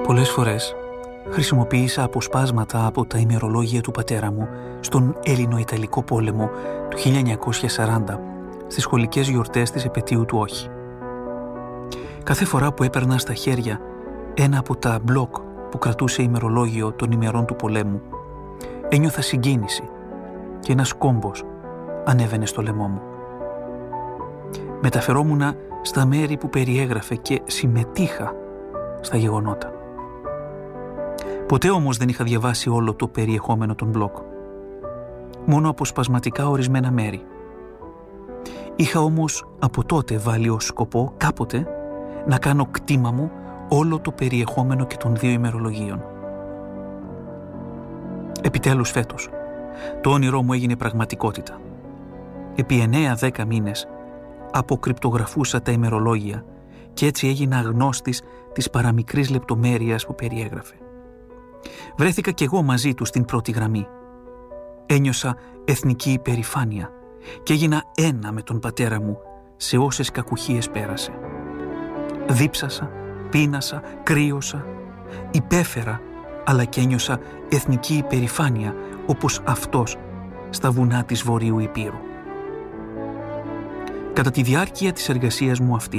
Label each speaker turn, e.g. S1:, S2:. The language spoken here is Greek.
S1: Πολλές φορές χρησιμοποίησα αποσπάσματα από τα ημερολόγια του πατέρα μου στον Έλληνο-Ιταλικό πόλεμο του 1940 στις σχολικές γιορτές της επετείου του όχι. Κάθε φορά που έπαιρνα στα χέρια ένα από τα μπλοκ που κρατούσε ημερολόγιο των ημερών του πολέμου, ένιωθα συγκίνηση και ένας κόμπος ανέβαινε στο λαιμό μου. Μεταφερόμουνα στα μέρη που περιέγραφε και συμμετείχα στα γεγονότα. Ποτέ όμως δεν είχα διαβάσει όλο το περιεχόμενο των μπλοκ. Μόνο αποσπασματικά ορισμένα μέρη. Είχα όμως από τότε βάλει ως σκοπό κάποτε να κάνω κτήμα μου όλο το περιεχόμενο και των δύο ημερολογίων. Επιτέλους φέτος, το όνειρό μου έγινε πραγματικότητα. Επί 9-10 μήνες αποκρυπτογραφούσα τα ημερολόγια και έτσι έγινα γνώστης της παραμικρής λεπτομέρειας που περιέγραφε. Βρέθηκα κι εγώ μαζί του στην πρώτη γραμμή. Ένιωσα εθνική υπερηφάνεια και έγινα ένα με τον πατέρα μου σε όσες κακουχίες πέρασε. Δίψασα, πείνασα, κρύωσα, υπέφερα, αλλά και ένιωσα εθνική υπερηφάνεια όπως αυτός στα βουνά της Βορείου Υπήρου. Κατά τη διάρκεια της εργασίας μου αυτής,